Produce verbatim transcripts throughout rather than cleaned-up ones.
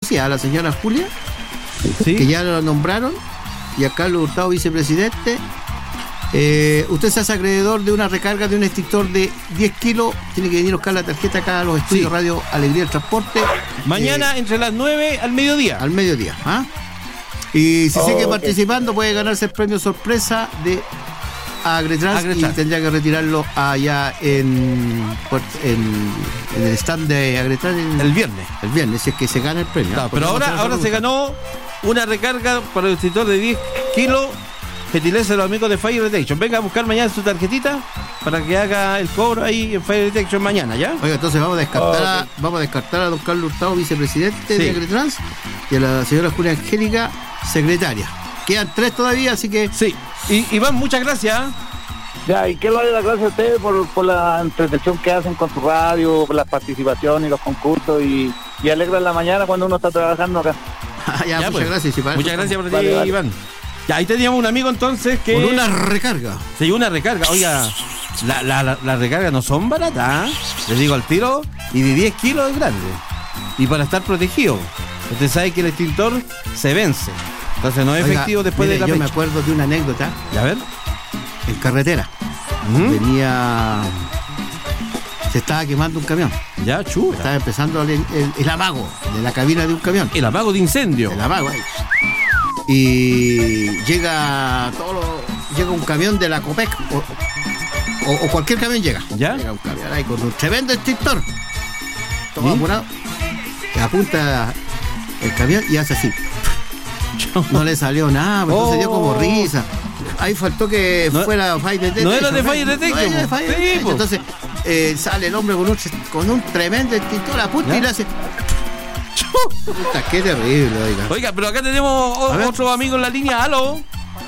sí, a la señora Julia, ¿Sí? que ya lo nombraron, y a Carlos Hurtado, vicepresidente. Eh, usted se hace acreedor de una recarga de un extintor de diez kilos. Tiene que venir a buscar la tarjeta acá a los estudios Sí. Radio Alegría del Transporte. Mañana eh, entre las nueve al mediodía. al mediodía. ¿Ah? Y si Oh, sigue ok. participando, puede ganarse el premio sorpresa de Agretrans, Agretrans. y tendría que retirarlo allá en, en, en el stand de Agretrans el, El viernes. el viernes, si es que se gana el premio. Claro, ¿Ah? pero Porque ahora, vamos a hacer ahora otra se pregunta. ganó una recarga para el extintor de diez kilos. Gentileza de los amigos de Fire Detection. Venga a buscar mañana su tarjetita para que haga el cobro ahí en Fire Detection mañana, ¿ya? Oiga, entonces vamos a descartar, a, Ok. vamos a descartar a don Carlos Hurtado, vicepresidente Sí. de Agretrans, y a la señora Julia Angélica, secretaria. Quedan tres todavía, así que Sí. Y Iván, muchas gracias. Ya, y quiero darle las gracias a ustedes por, por la entretención que hacen con su radio, por la participación y los concursos, y, y alegran la mañana cuando uno está trabajando acá. ya, Ya, muchas pues. gracias. y para Muchas eso gracias por ti, Vale, vale. Iván. Ya, ahí teníamos un amigo entonces que estamos. Por una recarga. se llevó una recarga. Oiga, la, la, la, las recargas no son baratas, ¿eh? Les digo al tiro, y de diez kilos es grande. Y para estar protegido. Usted sabe que el extintor se vence. Entonces no es Oiga, efectivo después mire, de la yo fecha. me acuerdo de una anécdota ¿Ya ver? en carretera. ¿Mm? Venía. Se estaba quemando un camión. Ya, chuta. Estaba empezando el, el, el amago de la cabina de un camión. El amago de incendio. El amago ahí. Y llega todo lo- llega un camión de la Copec o, o- o cualquier camión llega. ¿Ya? Llega un camión ahí con un tremendo extintor. Todo ¿Y? apurado. Que apunta el camión y hace así. No le salió nada, pues, entonces Oh. dio como risa. Ahí faltó que No- fuera Fire Detection. no era de Fire Detection, No era de po. Fire Sí, Detection. po. Entonces eh, sale el hombre con un, con un tremendo extintor, apunta ¿Ya? y le hace. Puta, qué terrible, oiga. Oiga, pero acá tenemos o- A ver. otro amigo en la línea. ¿Aló?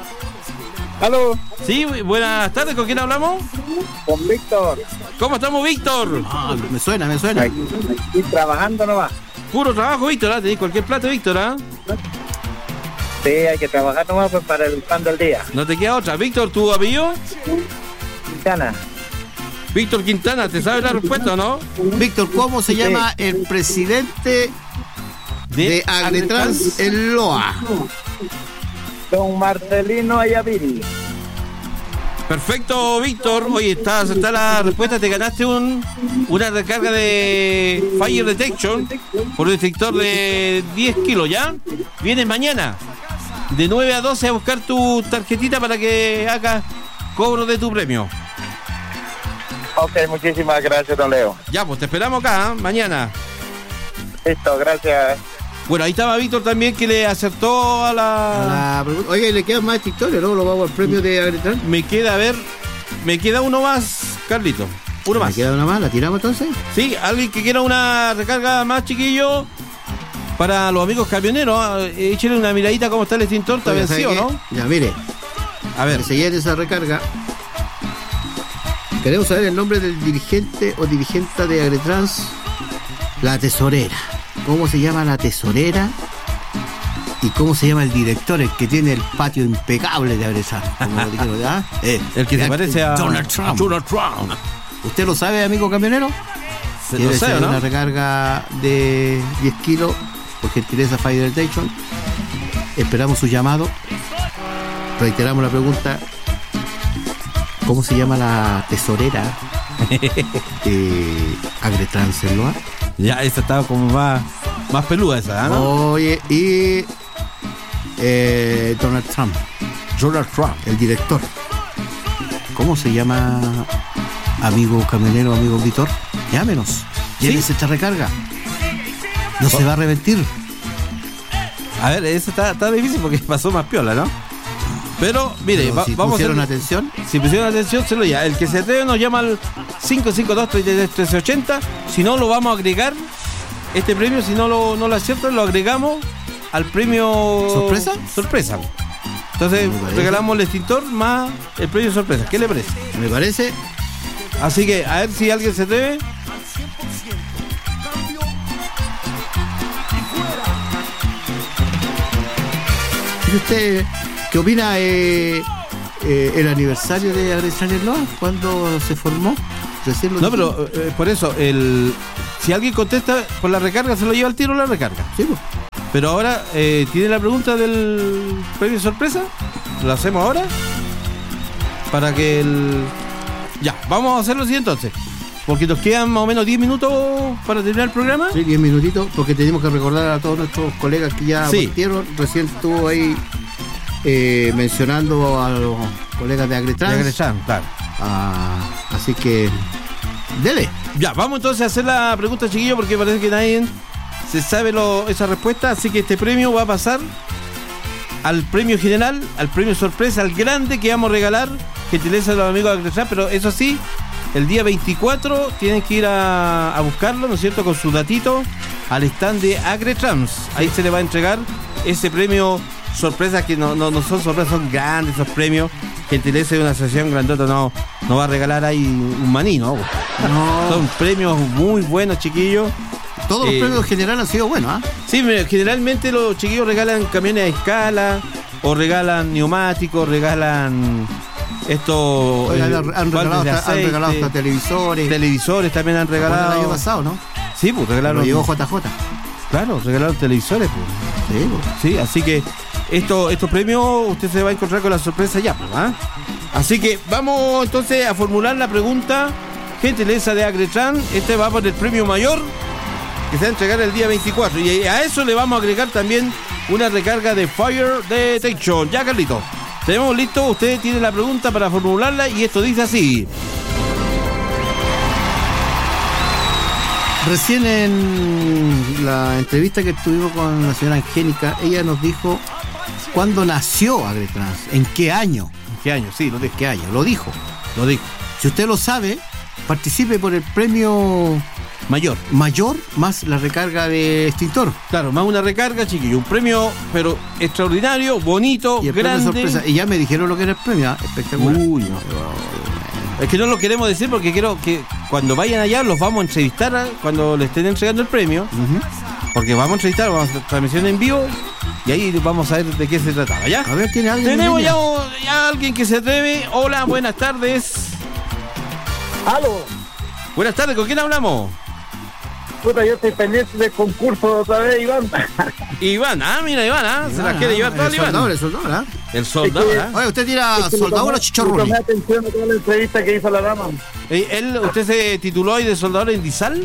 ¡Aló! Sí, buenas tardes. ¿Con quién hablamos? Con Víctor. ¿Cómo estamos, Víctor? Ah, me suena, me suena. Aquí, aquí trabajando nomás. Puro trabajo, Víctor. ¿Ah? Tenéis cualquier plato, Víctor. ¿Ah? Sí, hay que trabajar nomás pues, para el pan del día. No te queda otra. Víctor, ¿tu apellido? Quintana. Víctor Quintana. ¿Te sabes la respuesta o no? Víctor, ¿cómo se Sí. llama el presidente de Agretrans en Loa? Don Marcelino Ayaviri. Perfecto, Víctor. Oye, está acertada la respuesta. Te ganaste un una recarga de Fire Detection por un extintor de diez kilos, ¿ya? Vienes mañana de nueve a doce a buscar tu tarjetita para que hagas cobro de tu premio. Ok, muchísimas gracias, don Leo. Ya, pues te esperamos acá, ¿eh? Mañana. Listo, gracias. Bueno, ahí estaba Víctor también, que le acertó a la... La pregunta- Oiga, y le queda más extintores, ¿no? Lo vamos al premio de Agretrans. Me queda, a ver, me queda uno más, Carlito. Uno ¿Me más. queda una más? ¿La tiramos entonces? Sí, alguien que quiera una recarga más, chiquillo, para los amigos camioneros. ah, Échenle una miradita cómo está el extintor, está Oiga, ¿sabe vencido, qué? ¿no? Ya, mire, A ver, que se llene esa recarga. Queremos saber el nombre del dirigente o dirigente de Agretrans, la tesorera. ¿Cómo se llama la tesorera? ¿Y cómo se llama el director, el que tiene el patio impecable de Agretrans? Como lo dijeron, ¿verdad? Eh, el que se parece a Donald Trump. a Donald Trump. ¿Usted lo sabe, amigo camionero? Se Quiere lo sé, hacer ¿no? una recarga de diez kilos por gentileza Fire Detection. Esperamos su llamado. Reiteramos la pregunta. ¿Cómo se llama la tesorera de Agretrans en Loa? Ya, esa estaba como más, más peluda esa, ¿ah, ¿no? Oye, y eh, Donald Trump, Donald Trump. el director. ¿Cómo se llama, amigo camionero, amigo auditor? Llámenos. Llévese esta recarga. No se va a arrepentir. A ver, esa está, está difícil porque pasó más piola, ¿no? Pero, mire, Pero va- si vamos a pusieron hacer- atención. Si pusieron atención, se lo ya. El que se atreve nos llama al cinco cinco dos, tres tres, uno tres ocho cero. Si no, lo vamos a agregar. Este premio, si no lo, no lo aciertan, lo agregamos al premio... ¿Sorpresa? Sorpresa. Entonces, Me parece. regalamos el extintor más el premio sorpresa. ¿Qué le parece? Me parece. Así que, a ver si alguien se atreve. ¿Y usted qué opina eh, eh, el aniversario de Agretrans en Loa? ¿Cuándo se formó? Recién lo No, dijimos. pero eh, por eso, el si alguien contesta por la recarga, se lo lleva al tiro la recarga. Sí, pues. Pero ahora, eh, ¿tiene la pregunta del premio sorpresa? ¿Lo hacemos ahora? Para que el... Ya, vamos a hacerlo así entonces. Porque nos quedan más o menos diez minutos para terminar el programa. Sí, diez minutitos, porque tenemos que recordar a todos nuestros colegas que ya Sí. partieron. Recién estuvo ahí eh, mencionando a los colegas de Agretrans. Ya que le echan, claro. Ah, así que, dele. Ya, vamos entonces a hacer la pregunta, chiquillo, porque parece que nadie se sabe lo, esa respuesta. Así que este premio va a pasar al premio general, al premio sorpresa, al grande que vamos a regalar, gentileza de los amigos de Agretrans. Pero eso sí, el día veinticuatro tienen que ir a, a buscarlo, ¿no es cierto?, con su datito al stand de Agretrans. Ahí se le va a entregar ese premio sorpresa, que no, no, no son sorpresas, son grandes esos premios. Gentileza de una asociación grandota no, no va a regalar ahí un maní, ¿no? No, Son premios muy buenos, chiquillos. todos los eh, premios en general han sido buenos, ¿ah? Sí, mira, generalmente los chiquillos regalan camiones a escala, o regalan neumáticos, regalan estos Oiga, eh, han, han baldes regalado de hasta, han aceite, regalado hasta televisores. televisores también han Recuerda regalado. el año pasado, ¿no? Sí, pues Lo regalaron. llevó J J. Claro, regalaron televisores, pues. Sí, pues. Sí, así que esto, estos premios usted se va a encontrar con la sorpresa ya, pues, ¿ah? Así que vamos entonces a formular la pregunta, gentileza de Agretrans. Este va por el premio mayor, que se va a entregar el día veinticuatro. Y a eso le vamos a agregar también una recarga de Fire Detection. Ya, Carlito, tenemos listo. Usted tiene la pregunta para formularla y esto dice así. Recién en la entrevista que tuvimos con la señora Angélica, ella nos dijo cuándo nació Agretrans, en qué año, ¿En qué año? Sí, lo en dijo. qué año, lo dijo. Lo dijo. Si usted lo sabe, participe por el premio Mayor. mayor más la recarga de extintor. Claro, más una recarga, chiquillo. Un premio, pero extraordinario, bonito, Y el grande. premio sorpresa. Y ya me dijeron lo que era el premio, ¿ah? Espectacular. Uy, no. Es que no lo queremos decir porque quiero que cuando vayan allá los vamos a entrevistar a- cuando le estén entregando el premio. Ujú. Porque vamos a entrevistar, vamos a hacer transmisión en vivo y ahí vamos a ver de qué se trataba, ¿ya? A ver, ¿tiene alguien? en Tenemos ya, línea? ya alguien que se atreve. Hola, buenas tardes. Aló, Buenas tardes, ¿con quién hablamos? puta, yo estoy pendiente del concurso otra vez, Iván. Iván, ah, mira, Iván, ah, se la Iván, quiere ah, llevar toda el el Iván. soldador, el soldador, ¿ah? El soldado, Es que- ¿ah? Oye, ¿usted tira Es que le soldador o tomé- chicharrón? le tomé atención a toda la entrevista que hizo la dama. Eh, Él, ¿usted se tituló hoy de soldador en Dizal?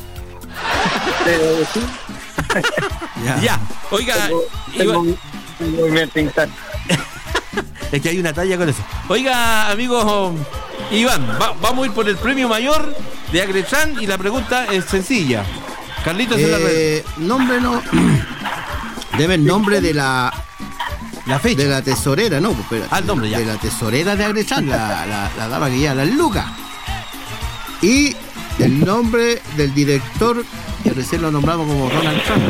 Eh, sí, Ya, oiga, tengo- tengo Iván, un- un movimiento intacto. es que hay una talla con eso. Oiga, amigo Iván, va- vamos a ir por el premio mayor de Agretrans y la pregunta es sencilla. Carlitos, se la, re- Eh, nombre no. Debe el nombre de la la fecha. de la tesorera, no, pues, espérate, Ah, el nombre, ya. de la tesorera de Agretrans, la, la, la dama que lleva las lucas. Y el nombre del director, que recién lo nombramos como Donald Trump.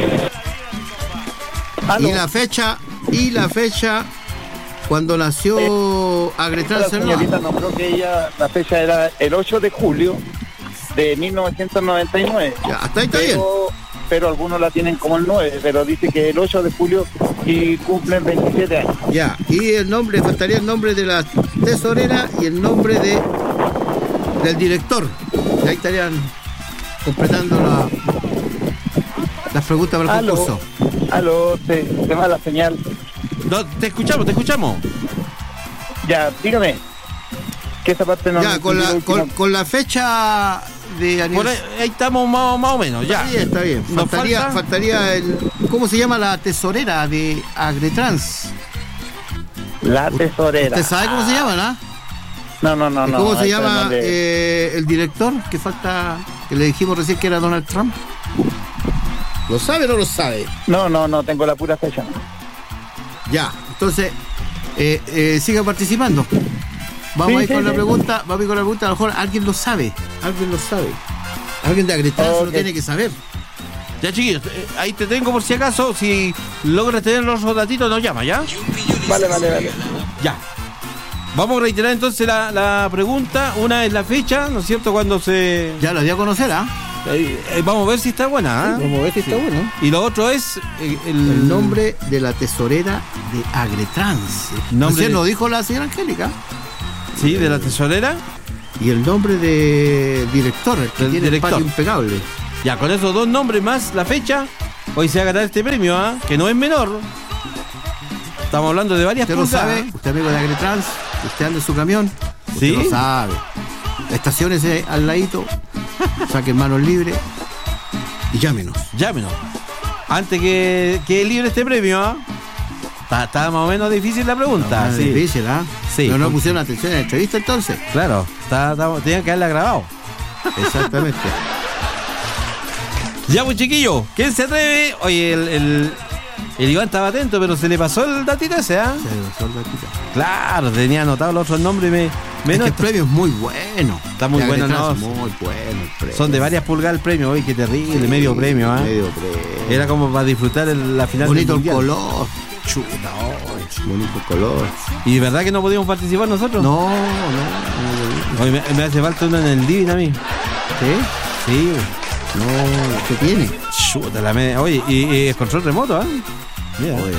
Aló. Y la fecha, y la fecha cuando nació La Agretrans señorita nombró que ella, la fecha era el ocho de julio de mil novecientos noventa y nueve. Ya, hasta ahí está bien. Pero, pero algunos la tienen como el nueve, pero dice que el ocho de julio y cumplen veintisiete años. Ya, y el nombre, faltaría el nombre de la tesorera y el nombre de del director. Y ahí estarían completando la, las preguntas para el Aló, concurso. aló, se, se va la señal. No, te escuchamos, te escuchamos. Ya, dígame. Que esa parte no Ya, con la, entendí con, última. con la fecha de Por ahí, aniversario. ahí estamos más, más o menos, ya. Está bien, está bien. Nos Faltaría, falta- faltaría el. ¿Cómo se llama la tesorera de Agretrans? La tesorera. ¿Usted sabe cómo se llama, no? No, no, no, ¿Y no. ¿Cómo se esa llama no le- eh, el director que falta, que le dijimos recién que era Donald Trump? ¿Lo sabe o no lo sabe? No, no, no, tengo la pura fecha. Ya, entonces, eh, eh, siga participando. Vamos Sí, a ir sí, con la sí. pregunta, vamos a ir con la pregunta, a lo mejor alguien lo sabe, alguien lo sabe. Alguien de Agretrans Ok. lo tiene que saber. Ya, chiquillos, eh, ahí te tengo por si acaso. Si logras tener los datitos, nos llama, ¿ya? Vale, vale, vale. Ya. Vamos a reiterar entonces la, la pregunta. Una es la fecha, ¿no es cierto? Cuando se... Ya lo dio a conocer, ¿ah? Eh, eh, vamos a ver si está buena, ¿ah? Vamos a ver si está bueno. Y lo otro es eh, el, El nombre de la tesorera de Agretrans. Nombre Recién de- lo dijo la señora Angélica. Sí, de la tesorera. Y el nombre de director, el que Del tiene director. el patio impecable. Ya, con esos dos nombres más la fecha, hoy se va a ganar este premio, ¿ah? Que no es menor. Estamos hablando de varias Usted lo pulgadas. sabe, usted amigo de Agritrans, usted anda en su camión, usted ¿Sí? lo sabe. Estaciónese al ladito, saquen manos libres y llámenos. Llámenos. Antes que, que libre este premio, ¿ah? Está, está más o menos difícil la pregunta. No, sí. es difícil, ¿ah? Sí. Pero no pusieron atención en la entrevista entonces. Claro, está, está- tenían que haberla grabado. Exactamente. Ya, pues chiquillo, ¿quién se atreve? Oye, el, el, el Iván estaba atento, pero se le pasó el datito ese, ¿ah? Se lo pasó el datito. Claro, tenía anotado los otros nombres y me. Es me que no- el premio es muy bueno. Está muy De bueno, Agritrans, ¿no? Muy bueno el premio. Son de varias pulgadas el premio, oye, qué terrible, medio premio, ¿ah? Medio premio. Era como para disfrutar el- la final bonito del el mundial. color. Chuta, oye. Bonito el color. ¿Y de verdad que no podíamos participar nosotros? No, no, no. Oye, me, me hace falta uno en el living a mí. ¿Sí? Sí, No, ¿qué tiene? chuta la media. Oye, y, y es control remoto, ¿ah? Mira. Oye,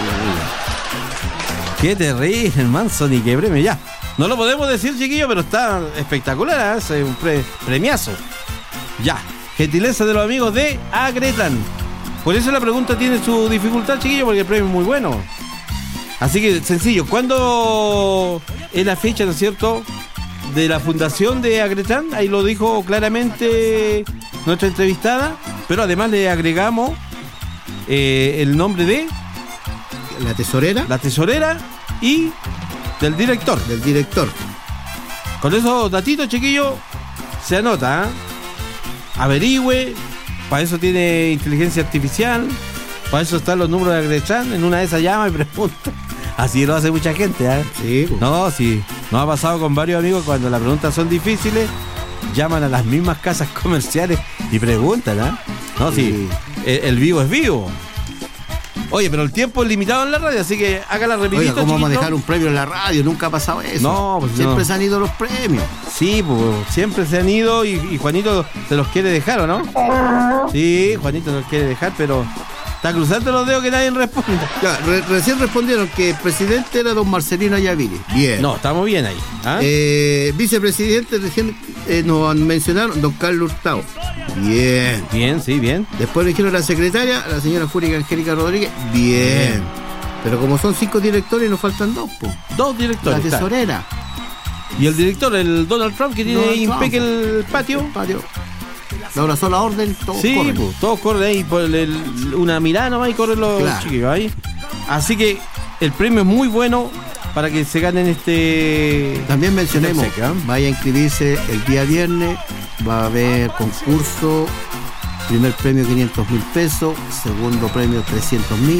Qué terrible, el Manson, y qué premio, ya. No lo podemos decir, chiquillo, pero está espectacular, ¿eh? Es un pre- premiazo. Ya, gentileza de los amigos de Agretlan. Por eso la pregunta tiene su dificultad, chiquillo, porque el premio es muy bueno. Así que, sencillo, ¿cuándo es la fecha, no es cierto, de la fundación de Agretlan? Ahí lo dijo claramente nuestra entrevistada, pero además le agregamos eh, el nombre de la tesorera la tesorera y del director. del director. Con esos datitos, chiquillo, se anota, ¿eh? Averigüe, para eso tiene inteligencia artificial, para eso están los números de Agretlan, en una de esas llama y pregunta. Así lo hace mucha gente, ¿eh? Sí, pues. No, sí, nos ha pasado con varios amigos cuando las preguntas son difíciles, llaman a las mismas casas comerciales y preguntan, ¿ah? No, sí, Sí. el, el vivo es vivo. Oye, pero el tiempo es limitado en la radio, así que hágala rapidito, Oiga, ¿cómo vamos a chiquito. dejar un premio en la radio? Nunca ha pasado eso. No, pues Siempre no. se han ido los premios. Sí, pues siempre se han ido y, y Juanito se los quiere dejar, ¿o no? Sí, Juanito los quiere dejar, pero está cruzando los dedos que nadie responde. Ya, re- recién respondieron que el presidente era don Marcelino Ayaviri. Bien. No, estamos bien ahí. ¿Ah? Eh, vicepresidente, recién eh, nos mencionaron don Carlos Hurtado. Bien. Bien, sí, bien. Después eligieron la secretaria, la señora Fúrica Angélica Rodríguez. Bien. Pero como son cinco directores, nos faltan dos, po. Dos La directores. está. tesorera. Y el director, el Donald Trump, que tiene Donald ahí Trump. impeque el patio. El patio. Da una sola orden, todos Sí, corren. pues, todos corren ahí por el- el- una mirada nomás y corren los Claro. chiquillos ahí. Así que el premio es muy bueno para que se ganen este. También mencionemos, este obsequio, ¿eh? vaya a inscribirse el día viernes, va a haber concurso, primer premio quinientos mil pesos, segundo premio trescientos mil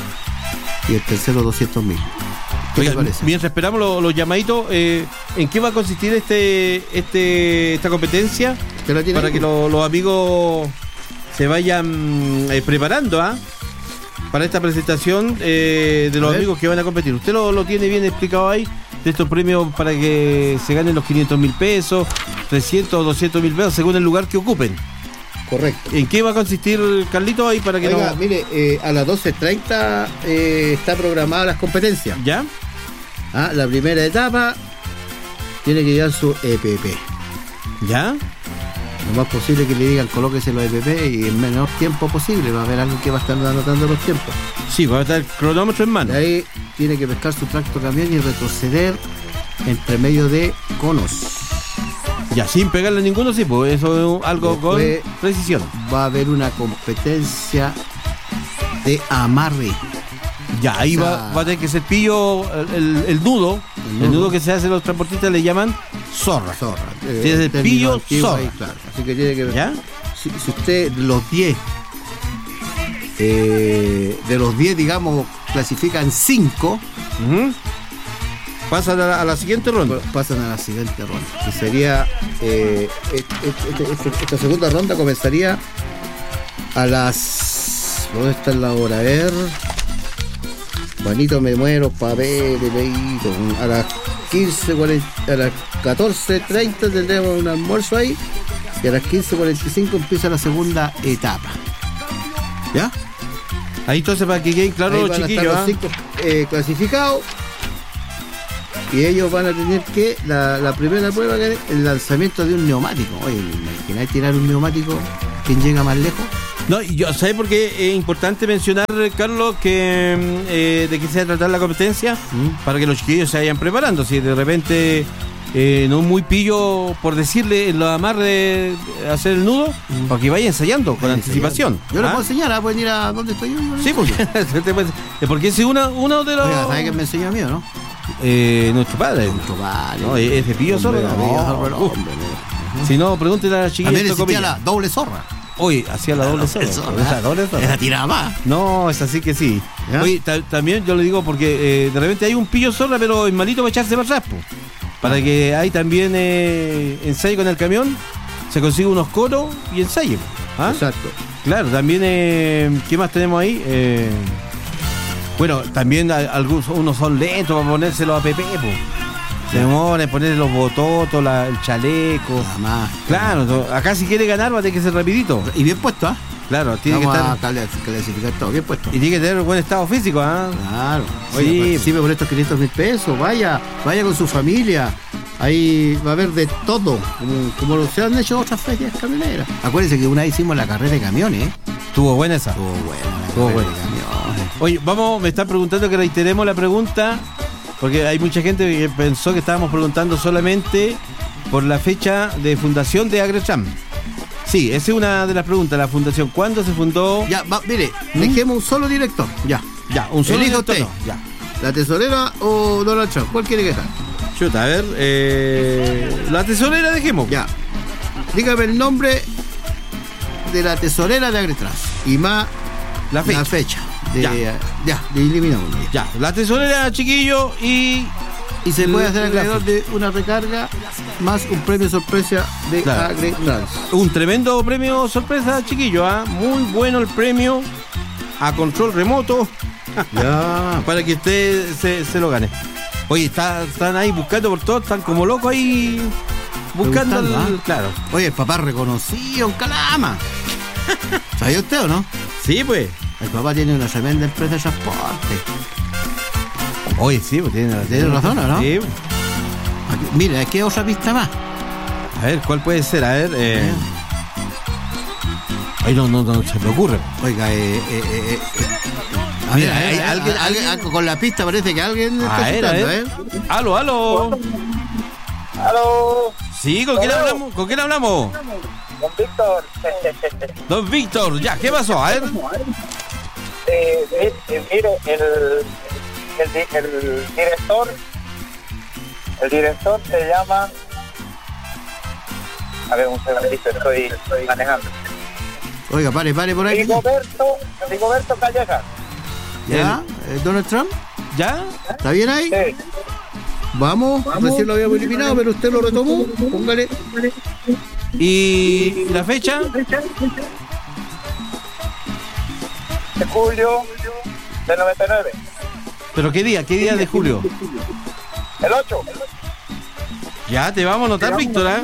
y el tercero doscientos mil. ¿Qué Oiga, te parece? mientras esperamos los, los llamaditos, eh, ¿en qué va a consistir este, este esta competencia? ¿Te la tiene Para ahí? que lo- los amigos se vayan eh, preparando, ¿ah? Para esta presentación eh, de A los ver. amigos que van a competir. Usted lo, lo tiene bien explicado ahí, de estos premios para que se ganen los quinientos mil pesos, trescientos o doscientos mil pesos, según el lugar que ocupen. Correcto. ¿En qué va a consistir, Carlito, ahí para que Oiga, no... mire, eh, a las doce treinta eh, está programada las competencias. ¿Ya? Ah, la primera etapa tiene que llevar su E P P. ¿Ya? Lo más posible que le digan colóquese los E P P y en menor tiempo posible. Va a haber alguien que va a estar anotando los tiempos. Sí, va a estar el cronómetro en mano. De ahí tiene que pescar su tracto camión y retroceder entre medio de conos. Ya, sin pegarle a ninguno, sí, pues eso es algo Después- con precisión. Va a haber una competencia de amarre. Ya, ahí O sea, va, va a tener que ser pillo el, el- el nudo. El El nudo. nudo. que se hace los transportistas le llaman zorra. Zorra. Tiene el término pillo antiguo zorra. ahí, claro. Así que tiene que ¿Ya? Si, si usted los diez, eh, de los diez, digamos, clasifican cinco, Ujú. Pasan a la, a la siguiente ronda. pasan a la siguiente ronda. Que sería, eh, et- et- et- et- esta segunda ronda comenzaría a las... ¿Dónde está la hora? A ver... Juanito, me muero, papel, leído. A las quince cuarenta, a las catorce treinta tendremos un almuerzo ahí. Y a las quince cuarenta y cinco empieza la segunda etapa. ¿Ya? Ahí entonces para que queden claros Ahí los van a estar chiquillos. los ¿ah? cinco eh, clasificados. Y ellos van a tener que, la, la primera prueba que es el lanzamiento de un neumático. Oye, imagináis tirar un neumático, ¿quién llega más lejos? No, y yo, ¿sabes por qué es importante mencionar, Carlos, que eh, de qué se va a tratar la competencia? ¿Mm? Para que los chiquillos se vayan preparando. Si de repente eh, no muy pillo, por decirle, en los amarres de hacer el nudo, ¿Mm? para que vaya ensayando con Vaya anticipación. ensayando. Yo le ¿Ah? puedo enseñar, ¿ah? Pueden ir a donde estoy yo. Sí, porque, porque si uno, uno de los... Oiga, ¿sabes quién me enseñó a mí o no? Eh, nuestro padre. Nuestro padre. No, es de pillo solo. Hombre, No. pillo solo, Uh. hombre, mira. Si no, pregúntele a la chiquilla. También esto existía comilla. la doble zorra. Oye, hacía la doble zorra. zorra. La doble zorra. Esa tiraba más. No, es así que sí. ¿Ya? Oye, ta- también yo le digo porque eh, de repente hay un pillo zorra, pero es malito para echarse para atrás, po. Para que ahí también eh, ensaye con el camión, se consiga unos coros y ensaye. po. ¿Ah? Exacto. Claro, también, eh, ¿qué más tenemos ahí? Eh, bueno, también a- algunos unos son lentos para ponérselo a Pepe, po. Se demoran en ponerle los bototos, la- el chaleco. Nada más. Claro, no, acá si quiere ganar va a tener que ser rapidito. Y bien puesto, ¿ah? Claro, tiene Vamos que a estar. cali- clasificar todo, bien puesto. Y tiene que tener buen estado físico, ¿ah? Claro. Sí. Oye, participe por estos quinientos mil pesos. Vaya, vaya con su familia. Ahí va a haber de todo, como, como se han hecho otras ferias camioneras. Acuérdense que una vez hicimos la carrera de camiones, ¿eh? Estuvo buena esa. Estuvo buena la Estuvo carrera buena. de camiones. Oye, vamos, me están preguntando que reiteremos la pregunta, porque hay mucha gente que pensó que estábamos preguntando solamente por la fecha de fundación de Agretram. Sí, esa es una de las preguntas, la fundación. ¿Cuándo se fundó? Ya, va, mire, ¿Mm? dejemos un solo director. Ya. Ya, un solo Elija director, usted. no, ya. ¿La tesorera o Donald Trump? ¿Cuál quiere que sea? Chuta, a ver, eh, la tesorera dejemos. Ya. Dígame el nombre de la tesorera de Agretras. Y más La fecha. La fecha. De, Ya. ya, de eliminamos. Ya, la tesorera, chiquillo, y Y se puede La- hacer la acreedor de una recarga más un premio sorpresa de Claro. Agretrans. un tremendo premio sorpresa, chiquillo, ¿ah? Muy bueno el premio a control remoto. Ya. Para que usted se, se lo gane. Oye, está- están ahí buscando por todo, están como locos ahí buscando el, Preguntando, ¿ah? claro. Oye, el papá reconocido en Calama. ¿Sabía usted o no? Sí, pues. El papá tiene una tremenda empresa de transporte. Oye, sí, pues tiene, Tiene razón, ¿o no? Sí. Aquí- mire, aquí hay otra pista más. A ver, ¿cuál puede ser? A ver, eh. Ay, no, no, no se me ocurre. Oiga, eh, eh, eh, eh. A ver, Mira, hay- hay- alguien, alguien- alguien- con la pista parece que alguien está A ver, a asustando, ver. ¿eh? Aló, aló. ¡Aló! Sí, ¿con quién Aló. hablamos? ¿Con quién hablamos? Don Víctor. Don Víctor, ya, ¿qué pasó? A ver. Eh, mi- eh, mire, el, el, di- el director, el director se llama, a ver, un segundito, estoy, estoy manejando. Oiga, pare, pare por ahí. Rigoberto, Rigoberto Calleja. ¿Ya? Eh, ¿Donald Trump? ¿Ya? ¿Está bien ahí? Sí. Vamos, recién lo habíamos eliminado, pero usted lo retomó. Póngale. ¿Y la fecha? De julio del noventa y nueve. ¿Pero qué día? ¿Qué día de julio? El ocho. Ya, te vamos a anotar, Víctor, ¿eh?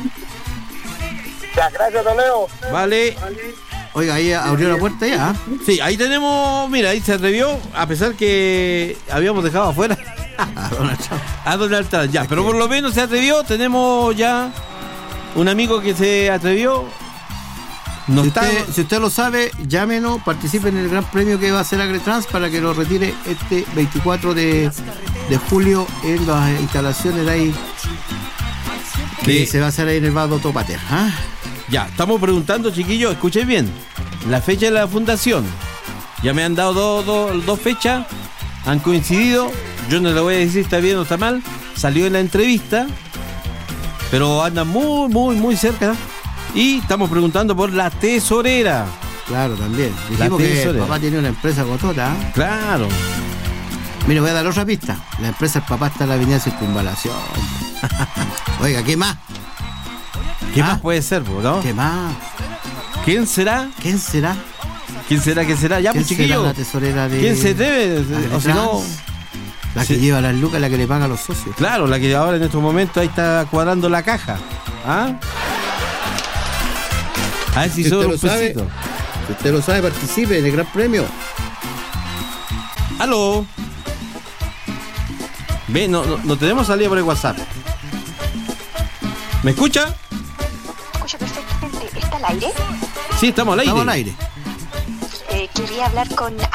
Ya, gracias, Don Leo. Vale. Oiga, ahí abrió la puerta ya. ¿ah? Sí, ahí tenemos, mira, ahí se atrevió, a pesar que habíamos dejado afuera A Donald Trump. a Donald Trump. Ya, pero por lo menos se atrevió, tenemos ya un amigo que se atrevió. No Si está... usted, si usted lo sabe, llámenos, participe en el gran premio que va a hacer Agretrans para que lo retire este veinticuatro de, de julio en las instalaciones de ahí que Sí. se va a hacer ahí en el Vado Topater. ¿Ah? Ya, estamos preguntando, chiquillos, escuchen bien, la fecha de la fundación. Ya me han dado dos, dos, dos fechas, han coincidido, yo no le voy a decir si está bien o está mal, salió en la entrevista, pero andan muy, muy, muy cerca. Y estamos preguntando por la tesorera. Claro, también. La Dijimos que el tesorera. papá tiene una empresa cotota. ¿ah? Claro. Mira, voy a dar otra pista. La empresa del papá está en la avenida Circunvalación. Oiga, ¿qué más? ¿Qué Ah. más puede ser, po, no? ¿Qué más? ¿Quién será? ¿Quién será? ¿Quién será? ¿Quién será? Ya, ¿Quién pues, será chiquillos. la tesorera de... ¿Quién se debe? O si no, La que Sí. lleva las lucas, la que le paga a los socios. claro, la que ahora en estos momentos ahí está cuadrando la caja. ¿Ah? A ver si Si sobra usted un lo sabe, pesito. si usted lo sabe, participe en el gran premio. Aló. Ve, no, no, no tenemos salida por el WhatsApp. ¿Me escucha? Escucha perfectamente. ¿Está al aire? Sí, estamos al aire. Estamos al aire. ¿Podría hablar con